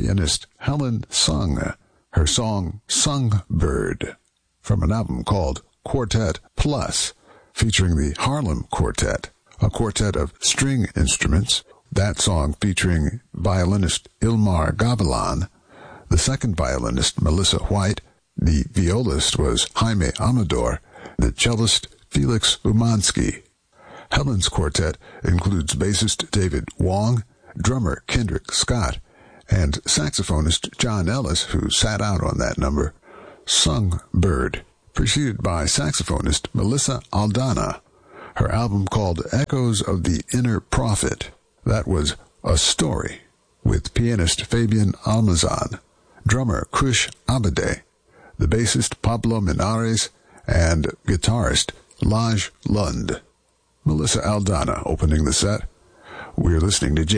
pianist Helen Sung, her song Songbird, from an album called Quartet Plus, featuring the Harlem Quartet, a quartet of string instruments. That song featuring violinist Ilmar Gavilan, the second violinist Melissa White, the violist was Jaime Amador, the cellist Felix Umansky. Helen's quartet includes bassist David Wong, drummer Kendrick Scott, and saxophonist John Ellis, who sat out on that number. Songbird, preceded by saxophonist Melissa Aldana. Her album called Echoes of the Inner Prophet. That was A Story, with pianist Fabian Almazan, drummer Krish Abade, the bassist Pablo Minares, and guitarist Laj Lund. Melissa Aldana opening the set. We're listening to